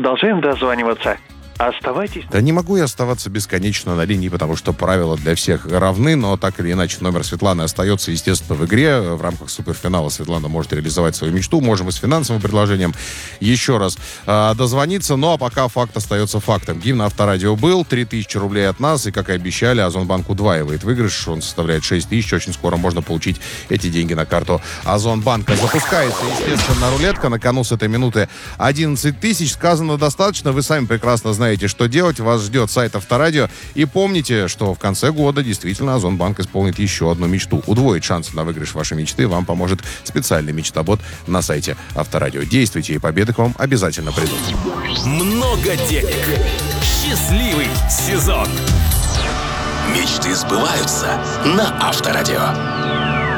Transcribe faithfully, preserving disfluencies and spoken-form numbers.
продолжаем дозваниваться. Оставайтесь. Да не могу я оставаться бесконечно на линии, потому что правила для всех равны, но так или иначе номер Светланы остается, естественно, в игре. В рамках суперфинала Светлана может реализовать свою мечту. Можем и с финансовым предложением еще раз э, дозвониться. Ну, а пока факт остается фактом. Гимн Авторадио был, три тысячи рублей от нас, и, как и обещали, Озонбанк удваивает выигрыш. Он составляет шесть тысяч. Очень скоро можно получить эти деньги на карту Озонбанка. Запускается, естественно, рулетка. На кону с этой минуты одиннадцать тысяч. Сказано достаточно. Вы сами прекрасно знаете, знаете, что делать. Вас ждет сайт Авторадио. И помните, что в конце года действительно Озонбанк исполнит еще одну мечту. Удвоить шансы на выигрыш вашей мечты вам поможет специальный мечтобот на сайте Авторадио. Действуйте, и победы к вам обязательно придут. Много денег. Счастливый сезон. Мечты сбываются на Авторадио.